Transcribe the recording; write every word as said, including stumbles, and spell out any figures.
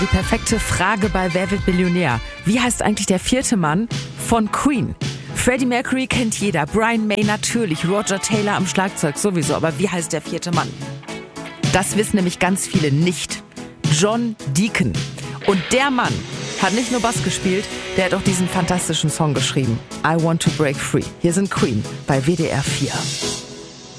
Die perfekte Frage bei Wer wird Millionär? Wie heißt eigentlich der vierte Mann von Queen? Freddie Mercury kennt jeder, Brian May natürlich, Roger Taylor am Schlagzeug sowieso, aber wie heißt der vierte Mann? Das wissen nämlich ganz viele nicht. John Deacon. Und der Mann hat nicht nur Bass gespielt, der hat auch diesen fantastischen Song geschrieben. I Want to Break Free. Hier sind Queen bei W D R vier.